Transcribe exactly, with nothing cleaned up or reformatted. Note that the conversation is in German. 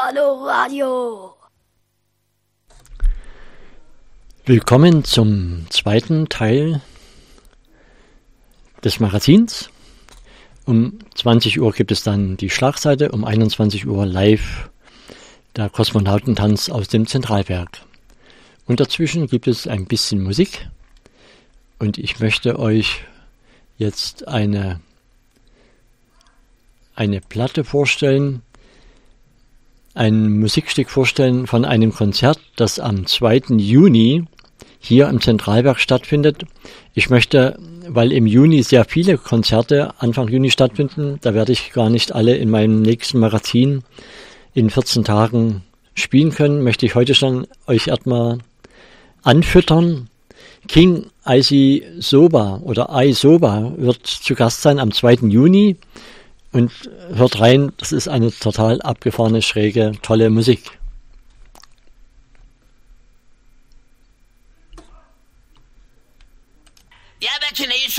Coloradio. Willkommen zum zweiten Teil des Magazins. Um zwanzig Uhr gibt es dann die Schlagseite, um einundzwanzig Uhr live der Kosmonautentanz aus dem Zentralberg. Und dazwischen gibt es ein bisschen Musik und ich möchte euch jetzt eine, eine Platte vorstellen, ein Musikstück vorstellen von einem Konzert, das am zweiten Juni hier im Zentralberg stattfindet. Ich möchte, weil im Juni sehr viele Konzerte Anfang Juni stattfinden, da werde ich gar nicht alle in meinem nächsten Magazin in vierzehn Tagen spielen können, möchte ich heute schon euch erstmal anfüttern. King Icy Soba oder Ai Soba wird zu Gast sein am zweiten Juni. Und hört rein, das ist eine total abgefahrene, schräge, tolle Musik. Yeah, back in the